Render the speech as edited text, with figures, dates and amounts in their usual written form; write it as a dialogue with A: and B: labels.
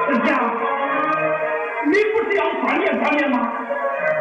A: 是这样，你不是要锻炼锻炼吗？